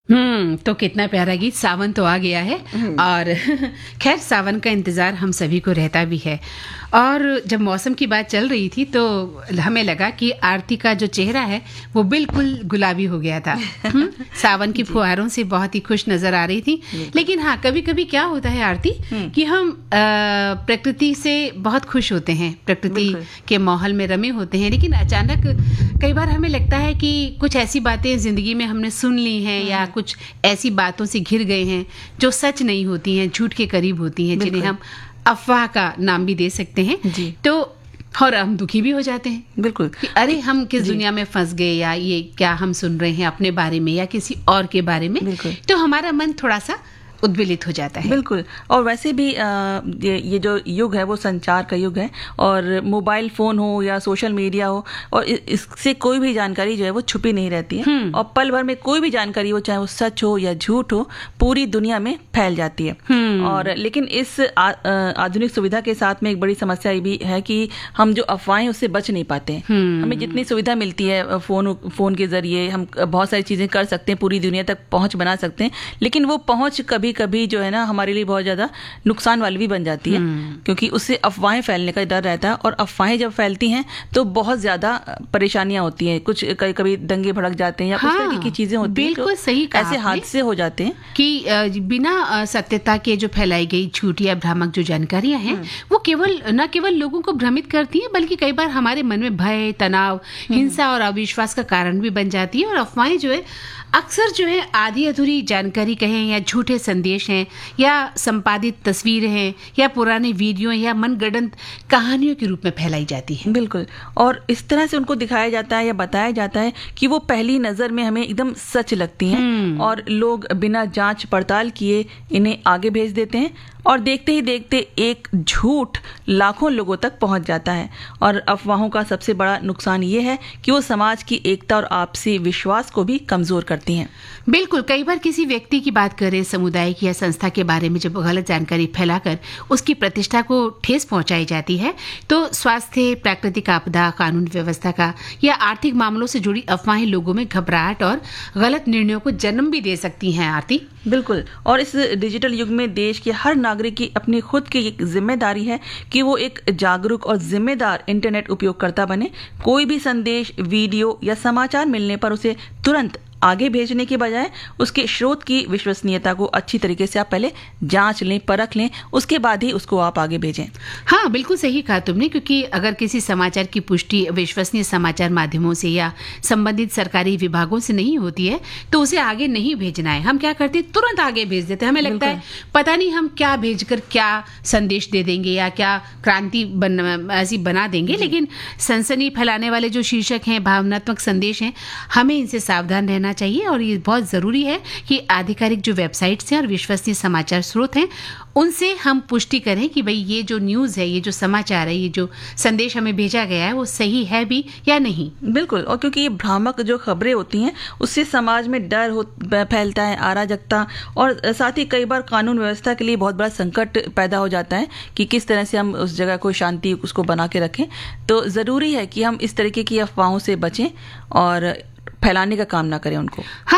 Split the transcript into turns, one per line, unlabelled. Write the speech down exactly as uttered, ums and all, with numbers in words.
हम्म तो कितना प्यारा गीत। सावन तो आ गया है और खैर सावन का इंतज़ार हम सभी को रहता भी है। और जब मौसम की बात चल रही थी तो हमें लगा कि आरती का जो चेहरा है वो बिल्कुल गुलाबी हो गया था। सावन की फुहारों से बहुत ही खुश नजर आ रही थी। लेकिन हाँ, कभी कभी क्या होता है आरती कि हम आ, प्रकृति से बहुत खुश होते हैं, प्रकृति के माहौल में रमे होते हैं, लेकिन अचानक कई बार हमें लगता है कि कुछ ऐसी बातें जिंदगी में हमने सुन ली हैं या कुछ ऐसी बातों से घिर गए हैं जो सच नहीं होती हैं, झूठ के करीब होती हैं, जिन्हें हम अफवाह का नाम भी दे सकते हैं। तो और हम दुखी भी हो जाते हैं
बिल्कुल
कि अरे हम किस दुनिया में फंस गए, या ये क्या हम सुन रहे हैं अपने बारे में या किसी और के बारे में। तो हमारा मन थोड़ा सा उद्वेलित हो जाता है।
बिल्कुल। और वैसे भी आ, ये, ये जो युग है वो संचार का युग है, और मोबाइल फोन हो या सोशल मीडिया हो, और इससे कोई भी जानकारी जो है वो छुपी नहीं रहती है, और पल भर में कोई भी जानकारी हो, चाहे वो सच हो या झूठ हो, पूरी दुनिया में फैल जाती है। और लेकिन इस आ, आधुनिक सुविधा के साथ में एक बड़ी समस्या ये भी है कि हम जो अफवाहें उससे बच नहीं पाते हैं। हमें जितनी सुविधा मिलती है फोन फोन के जरिए हम बहुत सारी चीजें कर सकते हैं, पूरी दुनिया तक पहुंच बना सकते हैं, लेकिन वो पहुंच कभी कभी जो है ना हमारे लिए बहुत ज्यादा नुकसान वाली भी बन जाती है, क्योंकि उससे अफवाहें फैलने का डर रहता है, और अफवाहें जब फैलती हैं तो बहुत ज्यादा परेशानियां होती हैं। कुछ कभी कभी दंगे भड़क जाते हैं या हाँ, कुछ तरह की चीजें होती हैं।
बिल्कुल सही कहा।
ऐसे हादसे हो जाते हैं
कि बिना सत्यता के जो फैलाई गई झूठ या भ्रामक जो जानकारियां हैं वो केवल न केवल लोगों को भ्रमित करती हैं, बल्कि कई बार हमारे मन में भय, तनाव, हिंसा और अविश्वास का कारण भी बन जाती है। और अफवाहें जो है अक्सर जो है आधी अधूरी जानकारी कहें या झूठे संदेश हैं या संपादित तस्वीरें हैं या पुराने वीडियो या मनगढ़ंत कहानियों के रूप में फैलाई जाती है।
बिल्कुल। और इस तरह से उनको दिखाया जाता है या बताया जाता है कि वो पहली नजर में हमें एकदम सच लगती हैं, और लोग बिना जांच पड़ताल किए इन्हें आगे भेज देते हैं, और देखते ही देखते एक झूठ लाखों लोगों तक पहुंच जाता है। और अफवाहों का सबसे बड़ा नुकसान ये है कि वो समाज की एकता और आपसी विश्वास को भी कमजोर करती हैं।
बिल्कुल। कई बार किसी व्यक्ति की बात करें, समुदाय की या संस्था के बारे में जब गलत जानकारी फैलाकर उसकी प्रतिष्ठा को ठेस पहुंचाई जाती है, तो स्वास्थ्य, प्राकृतिक आपदा, कानून व्यवस्था का या आर्थिक मामलों से जुड़ी अफवाहें लोगों में घबराहट और गलत निर्णयों को जन्म भी दे सकती हैं। आरती
बिल्कुल। और इस डिजिटल युग में देश के हर नागरिक की अपनी खुद की एक जिम्मेदारी है कि वो एक जागरूक और जिम्मेदार इंटरनेट उपयोगकर्ता बने। कोई भी संदेश, वीडियो या समाचार मिलने पर उसे तुरंत आगे भेजने के बजाय उसके स्रोत की विश्वसनीयता को अच्छी तरीके से आप पहले जांच लें, परख लें, उसके बाद ही उसको आप आगे भेजें।
हाँ, बिल्कुल सही कहा तुमने, क्योंकि अगर किसी समाचार की पुष्टि विश्वसनीय समाचार माध्यमों से या संबंधित सरकारी विभागों से नहीं होती है तो उसे आगे नहीं भेजना है। हम क्या करते हैं, तुरंत आगे भेज देते हैं। हमें लगता है पता नहीं हम क्या भेजकर क्या संदेश दे देंगे या क्या क्रांति बन, ऐसी बना देंगे, लेकिन सनसनी फैलाने वाले जो शीर्षक हैं, भावनात्मक संदेश हैं, हमें इनसे सावधान रहना चाहिए। और ये बहुत जरूरी है कि आधिकारिक जो वेबसाइट्स हैं और विश्वसनीय समाचार स्रोत हैं उनसे हम पुष्टि करें कि भाई ये जो न्यूज़ है, ये जो समाचार है, ये जो संदेश हमें भेजा गया है वो सही है भी या नहीं।
बिल्कुल। और क्योंकि ये भ्रामक जो खबरें होती हैं उससे समाज में डर हो फैलता है, अराजकता, और साथ ही कई बार कानून व्यवस्था के लिए बहुत बड़ा संकट पैदा हो जाता है कि किस तरह से हम उस जगह को शांति उसको बना के रखें। तो ज़रूरी है कि हम इस तरीके की अफवाहों से बचें और फैलाने का काम ना करें उनको।